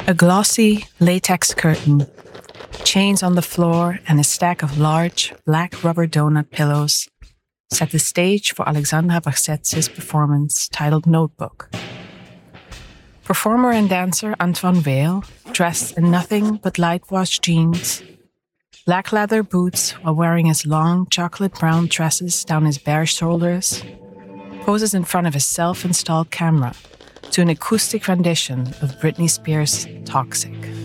A glossy latex curtain, chains on the floor, and a stack of large black rubber donut pillows set the stage for Alexandra Barset's performance titled Notebook. Performer and dancer Antoine Weil, dressed in nothing but light-washed jeans, black leather boots while wearing his long chocolate-brown tresses down his bare shoulders, poses in front of a self-installed camera to an acoustic rendition of Britney Spears' Toxic.